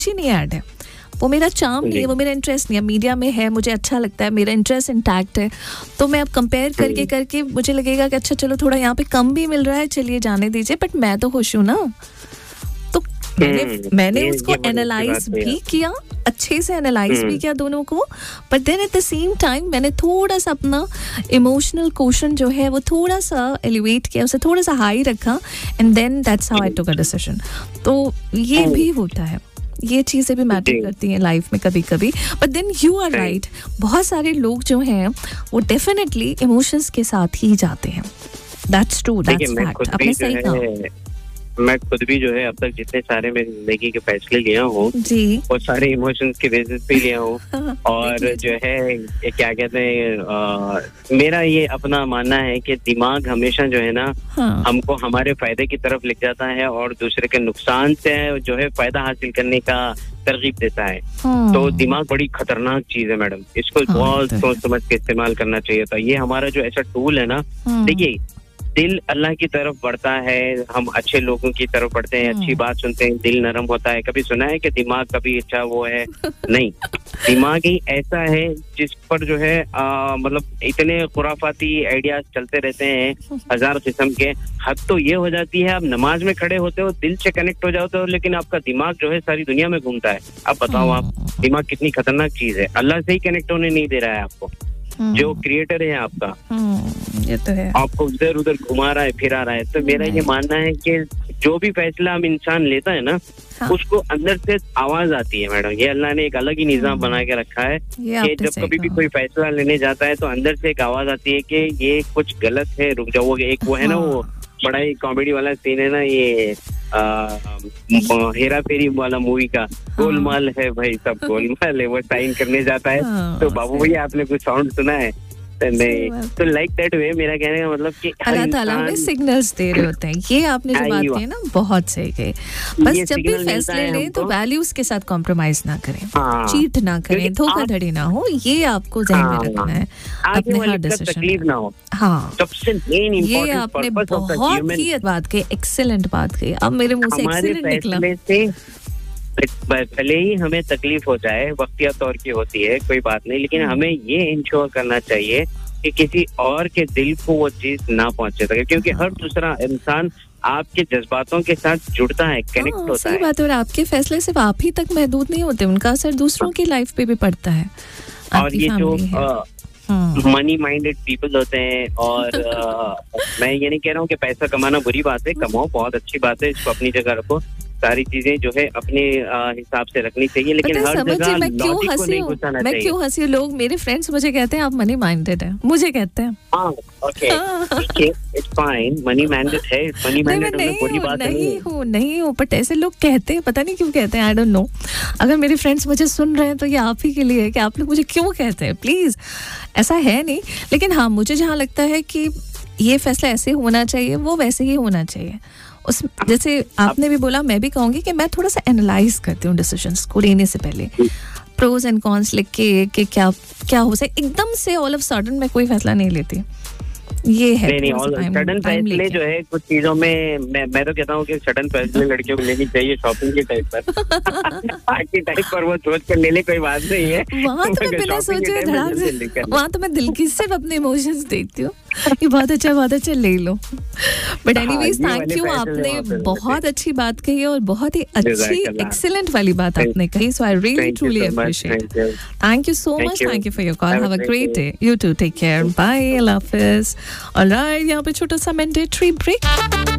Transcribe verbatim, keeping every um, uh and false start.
ही नहीं ऐड है, वो मेरा चार्म नहीं है, वो मेरा इंटरेस्ट नहीं है, मीडिया में है, मुझे अच्छा लगता है, मेरा इंटरेस्ट इंटैक्ट है, तो मैं अब कंपेयर करके करके मुझे लगेगा कि अच्छा चलो थोड़ा यहाँ पे कम भी मिल रहा है, चलिए जाने दीजिए, बट मैं तो खुश हूँ ना। तो मैंने मैंने उसको एनालाइज भी किया, अच्छे से एनालाइज भी किया दोनों को, but then at the same time मैंने थोड़ा सा अपना इमोशनल क्वेश्चन जो है वो थोड़ा सा एलिवेट किया, उसे थोड़ा सा हाई रखा, and then that's how I took a decision. तो ये भी होता है, ये चीज़ें भी मैटर करती हैं लाइफ में कभी कभी, but then you are right, बहुत सारे लोग जो हैं वो डेफिनेटली इमोशंस के साथ ही जाते हैं। दैट्स ट्रू, दैट्स फैक्ट, आपने सही कहा। मैं खुद भी जो है अब तक जितने सारे मेरी जिंदगी के फैसले लिया हूँ वो सारे इमोशंस के बेसिस पे लिया हूँ, और जो है क्या कहते हैं, मेरा ये अपना मानना है कि दिमाग हमेशा जो है ना हाँ. हमको हमारे फायदे की तरफ ले जाता है और दूसरे के नुकसान से जो है फायदा हासिल करने का तरगीब देता है। हाँ. तो दिमाग बड़ी खतरनाक चीज है मैडम, इसको हाँ, बहुत सोच समझ के इस्तेमाल करना चाहिए था। ये हमारा जो ऐसा टूल है ना, देखिए दिल अल्लाह की तरफ बढ़ता है, हम अच्छे लोगों की तरफ बढ़ते हैं, अच्छी बात सुनते हैं, दिल नरम होता है। कभी सुना है कि दिमाग कभी अच्छा वो है? नहीं, दिमाग ही ऐसा है जिस पर जो है आ, मतलब इतने खुराफाती आइडियाज चलते रहते हैं हजार किस्म के। हद तो ये हो जाती है, आप नमाज में खड़े होते हो, दिल से कनेक्ट हो जाते हो, लेकिन आपका दिमाग जो है सारी दुनिया में घूमता है। अब बताओ आप, दिमाग कितनी खतरनाक चीज है, अल्लाह से ही कनेक्ट होने नहीं दे रहा है आपको, जो क्रिएटर है आपका, ये तो है, आपको इधर उधर घुमा रहा है, फिरा रहा है। तो मेरा ये मानना है कि जो भी फैसला हम इंसान लेता है ना, हाँ। उसको अंदर से आवाज आती है मैडम। ये अल्लाह ने एक अलग ही निजाम बना के रखा है कि जब कभी भी कोई फैसला लेने जाता है तो अंदर से एक आवाज आती है कि ये कुछ गलत है, रुक जाओ। एक वो है ना, वो बड़ा ही कॉमेडी वाला सीन है ना, ये हेरा फेरी वाला मूवी का, गोलमाल है भाई, सब गोलमाल है। वो साइन करने जाता है तो बाबू भैया आपने कुछ साउंड सुना है? नहीं। तो लाइक दैट वे मेरा कहने का मतलब कि अल्लाह ताला हमें सिग्नल्स दे रहे होते हैं। ये आपने जो बात की ना बहुत सही कही। बस जब भी फैसले लें तो वैल्यूज के साथ कॉम्प्रोमाइज ना करें, चीट ना करें, धोखाधड़ी ना हो, ये आपको ध्यान में रखना है अपने हर डिसीजन। तकलीफ ना हो, हाँ, सबसे मेन ये आपने बहुत ही बात कही, एक्सीलेंट बात कही। अब मेरे मुंह से एक्सीलेंट निकला। भले ही हमें तकलीफ हो जाए, वक्तिया तौर की होती है, कोई बात नहीं, लेकिन हमें ये इंश्योर करना चाहिए कि किसी और के दिल को वो चीज ना पहुंचे सके, क्योंकि हर दूसरा इंसान आपके जज्बातों के साथ जुड़ता है, कनेक्ट होता सही है। सही बात है, और आपके फैसले सिर्फ आप ही तक महदूद नहीं होते, उनका असर दूसरों की लाइफ पे भी पड़ता है। और ये जो मनी माइंडेड पीपल होते हैं, और आ, मैं ये नहीं कह रहा हूँ कि पैसा कमाना बुरी बात है, कमाओ, बहुत अच्छी बात है, इसको अपनी जगह रखो, सारी चीजें जो है अपने हिसाब से रखनी चाहिए, लेकिन हर जगह लॉजिक को नहीं घुसाना चाहिए। मैं क्यों हंसी? लोग, मेरे फ्रेंड्स मुझे कहते हैं आप मनी माइंडेड है, मुझे कहते हैं हाँ okay it's fine, money minded है, मनी माइंडेड होना बुरी बात नहीं हूँ, नहीं हूँ, बट ऐसे लोग कहते हैं, पता नहीं क्यों कहते हैं, आई डोंट नो। अगर मेरे फ्रेंड्स मुझे सुन रहे हैं तो ये आप ही के लिए है कि आप लोग मुझे क्यों कहते हैं, प्लीज, ऐसा है नहीं। लेकिन हाँ, मुझे जहाँ लगता है कि ये फैसला ऐसे होना चाहिए, वो वैसे ही होना चाहिए। उस जैसे आपने भी बोला, मैं भी कहूँगी कि मैं थोड़ा सा एनालाइज करती हूँ डिसीजंस को लेने से पहले, प्रोज एंड कॉन्स लिख के कि क्या क्या हो सके। एकदम से ऑल ऑफ सडन मैं कोई फैसला नहीं लेती, ये है नहीं नहीं सडन फैसले जो है कुछ चीजों में मैं मैं तो कहता हूँ कि सडन फैसले लड़कियों को लेनी चाहिए शॉपिंग के टाइप पर पार्टी टाइप पर, वो सोच कर ले ले, कोई बात नहीं है। वहाँ तो मैं बिना सोचे धड़ाक से, वहाँ तो मैं दिल की सिर्फ अपने इमोशंस देखती हूँ, ये बहुत अच्छा बहुत अच्छा ले लो। बट एनीवेज थैंक यू, आपने बहुत अच्छी बात कही और बहुत ही अच्छी एक्सीलेंट वाली बात आपने कही, सो I really truly appreciate. Thank you so much, thank you for your call, have a great day, you to take care, bye, Allah Hafiz. Alright, यहाँ पे छोटा सा मैंडेटरी ब्रेक।